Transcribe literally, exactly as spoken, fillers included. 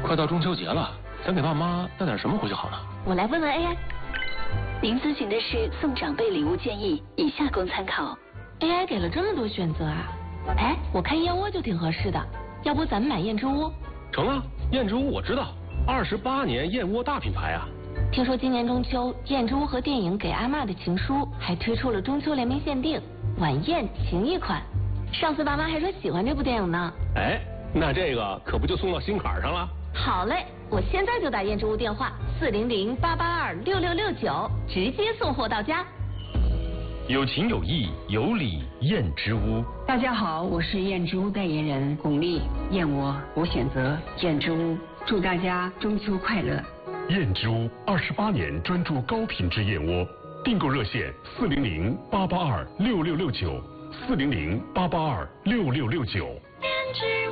快到中秋节了，咱给爸妈带点什么回去好呢？ 我来问问 A I。您咨询的是送长辈礼物建议，以下供参考。A I 给了这么多选择啊！哎，我看燕窝就挺合适的，要不咱们买燕之屋？ 成啊，燕之屋我知道，二十八年燕窝大品牌啊。 听说今年中秋，燕之屋和电影《给阿嬷的情书》还推出了中秋联名限定晚宴情谊款。上次爸妈还说喜欢这部电影呢。 哎，那这个可不就送到心坎上了？ 好嘞，我现在就打燕之屋电话四零零八八二六六六九，直接送货到家。 有情有义有礼燕之屋。 大家好，我是燕之屋代言人巩俐，燕窝我选择燕之屋，祝大家中秋快乐。 燕之屋二十八年专注高品质燕窝，订购热线四零零八八二六六六九，四零零八八二六六六九。